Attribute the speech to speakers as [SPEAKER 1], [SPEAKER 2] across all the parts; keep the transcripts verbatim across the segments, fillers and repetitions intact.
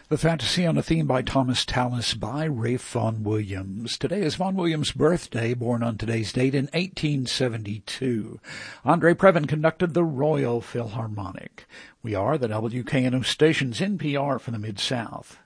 [SPEAKER 1] The Fantasy on a Theme by Thomas Tallis by Ralph Vaughan Williams. Today is Vaughan Williams' birthday, born on today's date in eighteen seventy-two. Andre Previn conducted the Royal Philharmonic. We are the W K N O station's N P R for the Mid-South.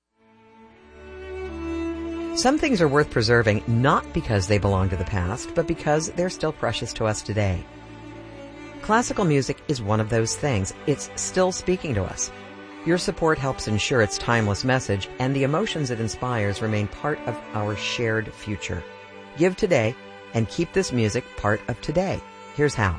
[SPEAKER 2] Some things are worth preserving not because they belong to the past, but because they're still precious to us today. Classical music is one of those things. It's still speaking to us. Your support helps ensure its timeless message and the emotions it inspires remain part of our shared future. Give today and keep this music part of today. Here's how.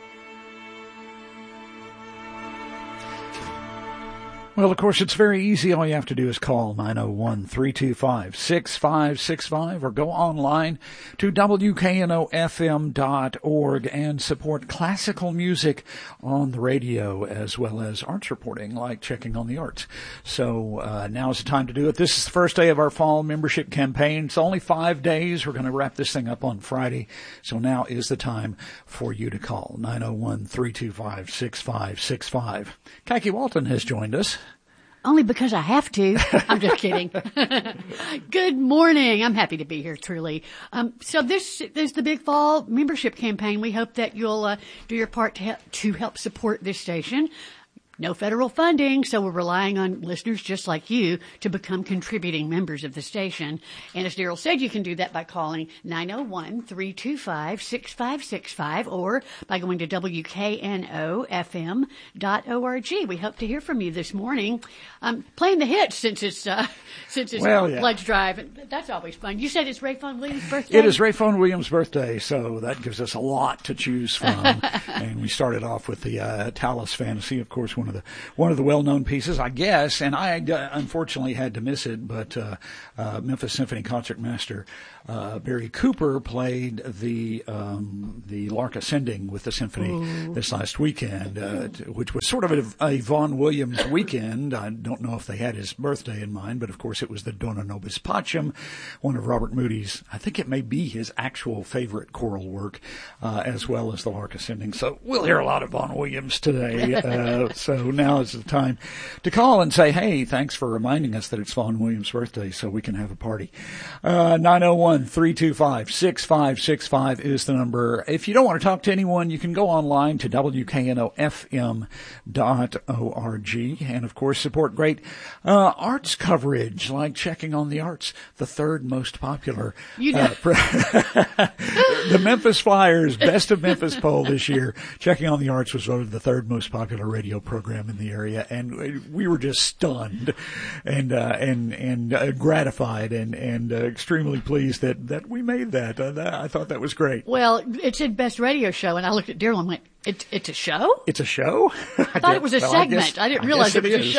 [SPEAKER 1] Well, of course, it's very easy. All you have to do is call nine oh one, three two five, six five six five or go online to W K N O F M dot org and support classical music on the radio as well as arts reporting, like Checking on the Arts. So uh, now is the time to do it. This is the first day of our fall membership campaign. It's only five days. We're going to wrap this thing up on Friday. So now is the time for you to call nine oh one, three two five, six five six five. Kaki Walton has joined us.
[SPEAKER 3] Only because I have to. I'm just kidding. Good morning. I'm happy to be here, truly. Um, so this, this is the Big Fall membership campaign. We hope that you'll uh, do your part to help, to help support this station. No federal funding, so we're relying on listeners just like you to become contributing members of the station. And as Daryl said, you can do that by calling nine oh one, three two five, six five six five or by going to W K N O F M dot org. We hope to hear from you this morning. Um, playing the hits since it's, uh, since it's
[SPEAKER 1] well, yeah.
[SPEAKER 3] pledge drive. That's always fun. You said it's Ralph Vaughan Williams' birthday?
[SPEAKER 1] It is Ralph Vaughan Williams' birthday, so that gives us a lot to choose from. And we started off with the uh, Tallis Fantasy, of course, one of the one of the well-known pieces, I guess, and I uh, unfortunately had to miss it, but uh, uh, Memphis Symphony Concertmaster uh, Barry Cooper played the um, the Lark Ascending with the symphony Ooh. this last weekend, uh, which was sort of a, a Vaughan Williams weekend. I don't know if they had his birthday in mind, but of course it was the Dona Nobis Pacem, one of Robert Moody's, I think it may be his actual favorite choral work, uh, as well as the Lark Ascending. So we'll hear a lot of Vaughan Williams today. Uh, so now is the time to call and say, hey, thanks for reminding us that it's Vaughan Williams' birthday so we can have a party. Uh, nine oh one, three two five, six five six five is the number. If you don't want to talk to anyone, you can go online to W K N O F M dot org and, of course, support great uh, arts coverage like Checking on the Arts, the third most popular.
[SPEAKER 3] You know.
[SPEAKER 1] Uh, the Memphis Flyers Best of Memphis poll this year. Checking on the Arts was voted the third most popular radio program in the area, and we were just stunned and uh, and and uh, gratified and and uh, extremely pleased that that we made that. Uh, that. I thought that was great.
[SPEAKER 3] Well, it said best radio show, and I looked at Daryl and went, "It, it's a show?
[SPEAKER 1] It's a show?
[SPEAKER 3] I thought it was a
[SPEAKER 1] well,
[SPEAKER 3] segment.
[SPEAKER 1] I, guess,
[SPEAKER 3] I didn't
[SPEAKER 1] I
[SPEAKER 3] realize it,
[SPEAKER 1] it
[SPEAKER 3] was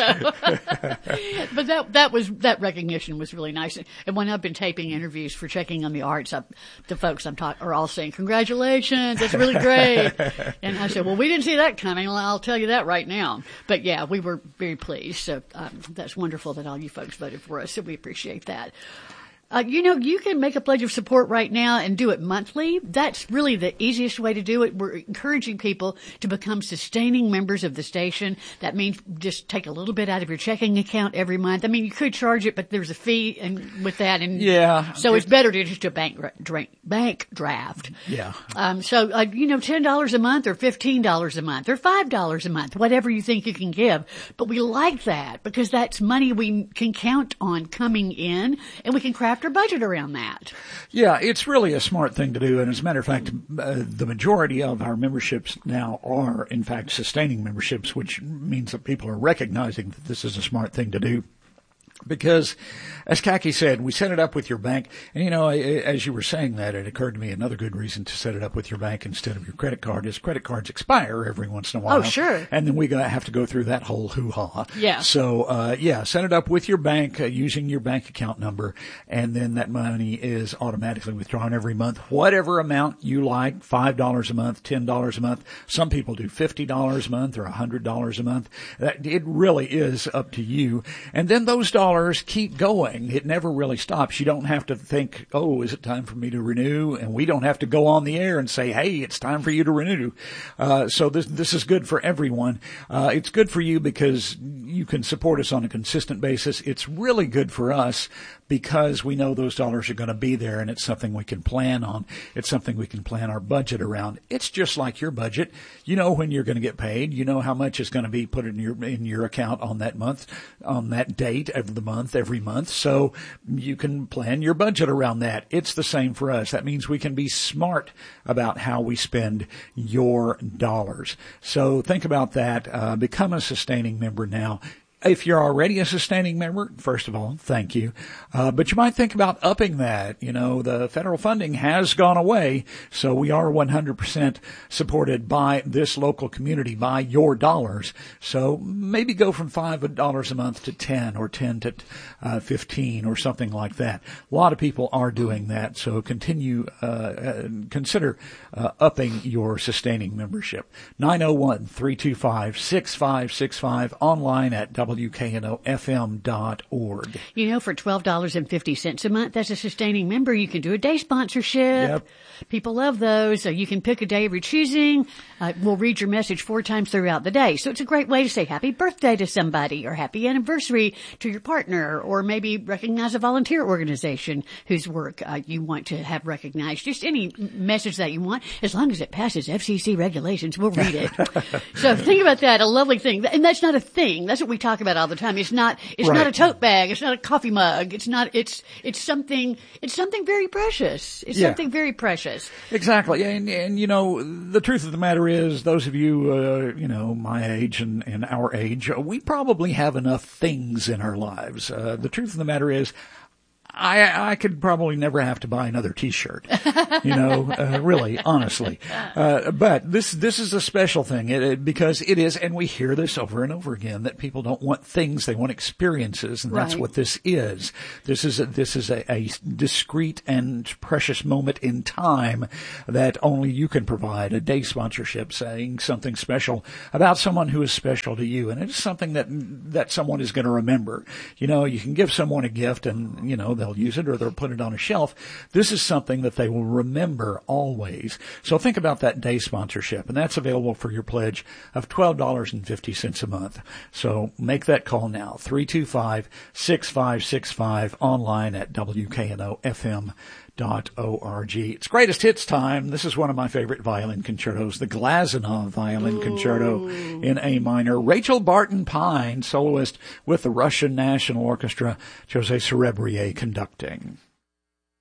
[SPEAKER 1] is.
[SPEAKER 3] a show." But that that was that recognition was really nice. And when I've been taping interviews for Checking on the Arts, I, the folks I'm talking are all saying, "Congratulations, that's really great." And I said, "Well, we didn't see that coming. Well, I'll tell you that right now." But yeah, we were very pleased. So um, that's wonderful that all you folks voted for us. So we appreciate that. Uh, you know, you can make a pledge of support right now and do it monthly. That's really the easiest way to do it. We're encouraging people to become sustaining members of the station. That means just take a little bit out of your checking account every month. I mean, you could charge it, but there's a fee and with that. And
[SPEAKER 1] yeah.
[SPEAKER 3] So it's better to just do a bank, drink, bank draft.
[SPEAKER 1] Yeah.
[SPEAKER 3] Um, so, uh, you know, ten dollars a month or fifteen dollars a month or five dollars a month, whatever you think you can give. But we like that because that's money we can count on coming in, and we can craft our budget around that.
[SPEAKER 1] Yeah, it's really a smart thing to do. And as a matter of fact, uh, the majority of our memberships now are, in fact, sustaining memberships, which means that people are recognizing that this is a smart thing to do. Because, as Kaki said, we set it up with your bank. And, you know, as you were saying that, it occurred to me another good reason to set it up with your bank instead of your credit card is credit cards expire every once in a while.
[SPEAKER 3] Oh, sure.
[SPEAKER 1] And then we have to go through that whole hoo-ha.
[SPEAKER 3] Yeah.
[SPEAKER 1] So, uh, yeah, set it up with your bank uh, using your bank account number, and then that money is automatically withdrawn every month, whatever amount you like, five dollars a month, ten dollars a month. Some people do fifty dollars a month or one hundred dollars a month. That, it really is up to you. And then those dollars dollars keep going. It never really stops. You don't have to think, oh, is it time for me to renew? And we don't have to go on the air and say, hey, it's time for you to renew. Uh, so this, this is good for everyone. Uh, it's good for you because you can support us on a consistent basis. It's really good for us because we know those dollars are going to be there, and it's something we can plan on. It's something we can plan our budget around. It's just like your budget. You know when you're going to get paid. You know how much is going to be put in your in your account on that month, on that date of the month, every month. So you can plan your budget around that. It's the same for us. That means we can be smart about how we spend your dollars. So think about that. Uh, become a sustaining member now. If you're already a sustaining member, first of all, thank you. Uh, but you might think about upping that. You know, the federal funding has gone away, so we are one hundred percent supported by this local community, by your dollars. So maybe go from five dollars a month to ten or ten to uh, fifteen or something like that. A lot of people are doing that, so continue, uh, uh consider uh, upping your sustaining membership. nine oh one, three two five, six five six five, online at W K N O F M dot org.
[SPEAKER 3] You know, for twelve dollars and fifty cents a month, as a sustaining member, you can do a day sponsorship.
[SPEAKER 1] Yep.
[SPEAKER 3] People love those. So you can pick a day of your choosing. Uh, we'll read your message four times throughout the day. So it's a great way to say happy birthday to somebody or happy anniversary to your partner, or maybe recognize a volunteer organization whose work uh, you want to have recognized. Just any message that you want, as long as it passes F C C regulations, we'll read it. So think about that. A lovely thing. And that's not a thing. That's what we talk about all the time. It's not, it's
[SPEAKER 1] Right.
[SPEAKER 3] not a tote bag. It's not a coffee mug. It's not, it's, it's something, it's something very precious. It's
[SPEAKER 1] Yeah.
[SPEAKER 3] something very precious.
[SPEAKER 1] Exactly. And, and, you know, the truth of the matter is, those of you, uh, you know, my age and, and our age, we probably have enough things in our lives. Uh, the truth of the matter is, I, I could probably never have to buy another T-shirt, you know, uh, really, honestly. Uh, but this, this is a special thing it, it, because it is, and we hear this over and over again, that people don't want things, they want experiences, and that's
[SPEAKER 3] Right.
[SPEAKER 1] what this is. This is a, this is a, a discrete and precious moment in time that only you can provide, a day sponsorship saying something special about someone who is special to you. And it's something that, that someone is going to remember. You know, you can give someone a gift and, you know, they'll use it or they'll put it on a shelf. This is something that they will remember always. So think about that day sponsorship, and that's available for your pledge of twelve dollars and fifty cents a month. So make that call now, three two five, six five six five, online at W K N O F M dot org. It's greatest hits time. This is one of my favorite violin concertos, the Glazunov Violin Ooh. Concerto in A minor. Rachel Barton Pine, soloist with the Russian National Orchestra, Jose Cerebrier conducting.